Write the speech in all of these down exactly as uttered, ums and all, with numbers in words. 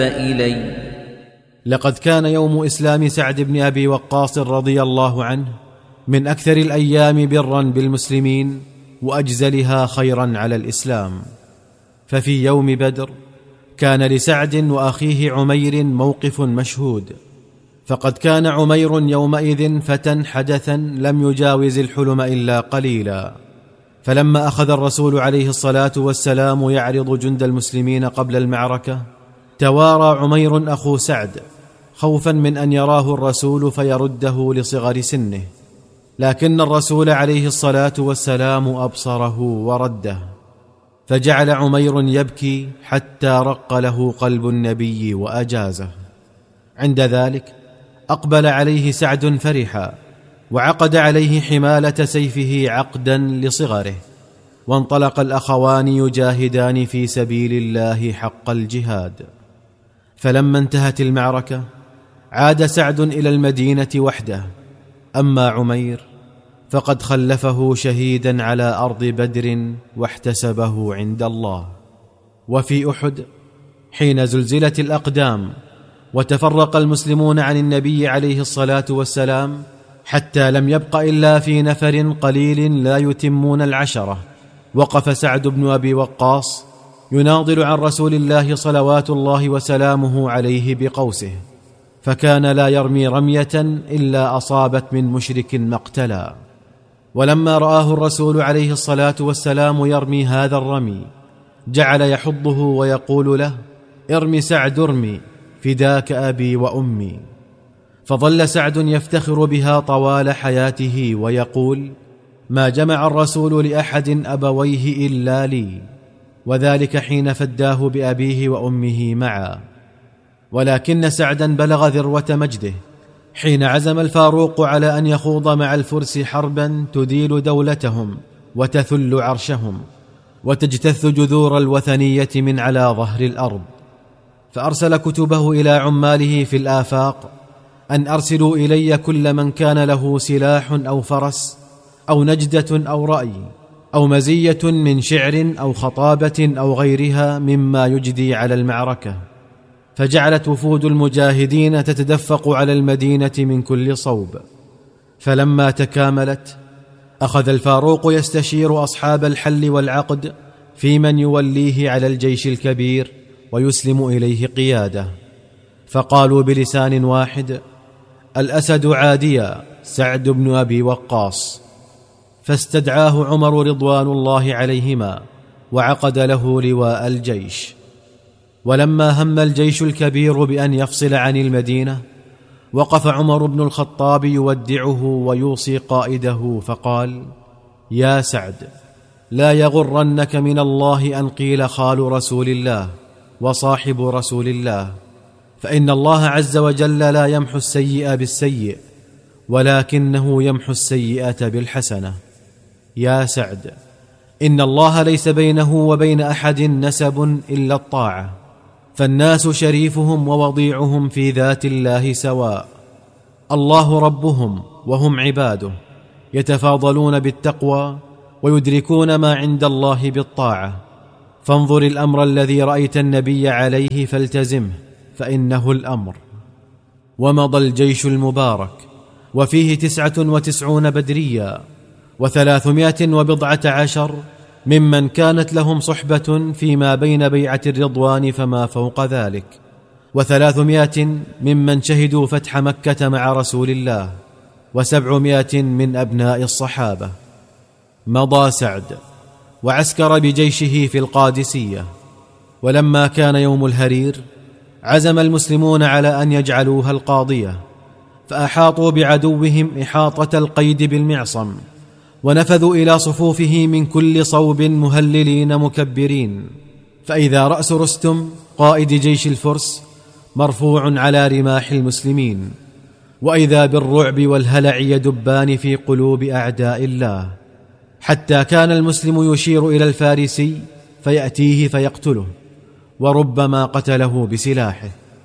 إلي. لقد كان يوم إسلام سعد بن أبي وقاص رضي الله عنه من أكثر الأيام برا بالمسلمين وأجزلها خيرا على الإسلام. ففي يوم بدر كان لسعد وأخيه عمير موقف مشهود، فقد كان عمير يومئذ فتى حدثا لم يجاوز الحلم إلا قليلا. فلما أخذ الرسول عليه الصلاة والسلام يعرض جند المسلمين قبل المعركة، توارى عمير أخو سعد خوفا من أن يراه الرسول فيرده لصغر سنه، لكن الرسول عليه الصلاة والسلام أبصره ورده، فجعل عمير يبكي حتى رق له قلب النبي وأجازه. عند ذلك أقبل عليه سعد فرحا، وعقد عليه حمالة سيفه عقدا لصغره، وانطلق الأخوان يجاهدان في سبيل الله حق الجهاد. فلما انتهت المعركة عاد سعد إلى المدينة وحده، أما عمير فقد خلفه شهيدا على أرض بدر واحتسبه عند الله. وفي أحد حين زلزلت الأقدام وتفرق المسلمون عن النبي عليه الصلاة والسلام حتى لم يبق إلا في نفر قليل لا يتمون العشرة، وقف سعد بن أبي وقاص يناضل عن رسول الله صلوات الله وسلامه عليه بقوسه، فكان لا يرمي رمية إلا أصابت من مشرك مقتلا. ولما رآه الرسول عليه الصلاة والسلام يرمي هذا الرمي جعل يحضه ويقول له: ارمي سعد ارمي، فداك أبي وأمي. فظل سعد يفتخر بها طوال حياته ويقول: ما جمع الرسول لأحد أبويه إلا لي، وذلك حين فداه بأبيه وأمه معا. ولكن سعدا بلغ ذروة مجده حين عزم الفاروق على أن يخوض مع الفرس حربا تديل دولتهم وتثل عرشهم وتجتث جذور الوثنية من على ظهر الأرض، فأرسل كتبه إلى عماله في الآفاق أن أرسلوا إلي كل من كان له سلاح أو فرس أو نجدة أو رأي أو مزية من شعر أو خطابة أو غيرها مما يجدي على المعركة. فجعلت وفود المجاهدين تتدفق على المدينة من كل صوب. فلما تكاملت أخذ الفاروق يستشير أصحاب الحل والعقد في من يوليه على الجيش الكبير ويسلم إليه قياده، فقالوا بلسان واحد: الأسد عاديا سعد بن أبي وقاص. فاستدعاه عمر رضوان الله عليهما وعقد له لواء الجيش. ولما هم الجيش الكبير بأن يفصل عن المدينة وقف عمر بن الخطاب يودعه ويوصي قائده فقال: يا سعد، لا يغرنك من الله أن قيل خال رسول الله وصاحب رسول الله، فإن الله عز وجل لا يمحو السيئة بالسيء ولكنه يمحو السيئة بالحسنة. يا سعد، إن الله ليس بينه وبين أحد نسب إلا الطاعة، فالناس شريفهم ووضيعهم في ذات الله سواء، الله ربهم وهم عباده، يتفاضلون بالتقوى ويدركون ما عند الله بالطاعة. فانظر الأمر الذي رأيت النبي عليه فالتزمه، فإنه الأمر. ومضى الجيش المبارك وفيه تسعة وتسعون بدريا وثلاثمائة وبضعة عشر ممن كانت لهم صحبة فيما بين بيعة الرضوان فما فوق ذلك، وثلاثمائة ممن شهدوا فتح مكة مع رسول الله، وسبعمائة من أبناء الصحابة. مضى سعد وعسكر بجيشه في القادسية. ولما كان يوم الهرير عزم المسلمون على أن يجعلوها القاضية، فأحاطوا بعدوهم إحاطة القيد بالمعصم، ونفذوا إلى صفوفه من كل صوب مهللين مكبرين. فإذا رأس رستم قائد جيش الفرس مرفوع على رماح المسلمين، وإذا بالرعب والهلع يدبان في قلوب أعداء الله، حتى كان المسلم يشير إلى الفارسي فيأتيه فيقتله، وربما قتله بسلاحه.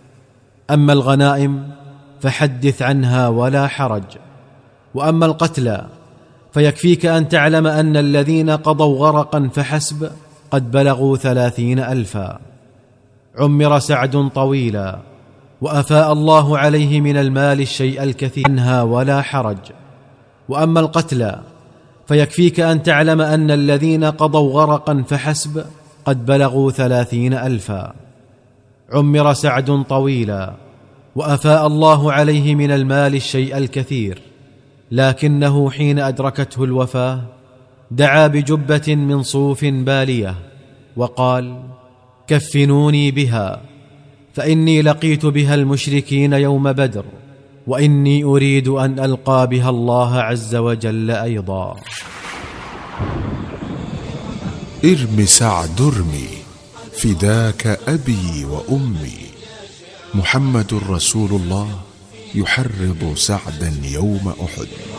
أما الغنائم فحدث عنها ولا حرج، وأما القتلى فيكفيك أن تعلم أن الذين قضوا غرقا فحسب قد بلغوا ثلاثين ألفا. عمر سعد طويلا وأفاء الله عليه من المال الشيء الكثير عنها ولا حرج. وأما القتلى فيكفيك أن تعلم أن الذين قضوا غرقا فحسب قد بلغوا ثلاثين ألفا. عمر سعد طويلا وأفاء الله عليه من المال الشيء الكثير، لكنه حين أدركته الوفاة دعا بجبة من صوف بالية وقال: كفنوني بها، فإني لقيت بها المشركين يوم بدر، وإني أريد أن ألقى بها الله عز وجل أيضا. ارم سعد ارمي، فداك أبي وأمي، محمد رسول الله يحرض سعدا يوم أحد.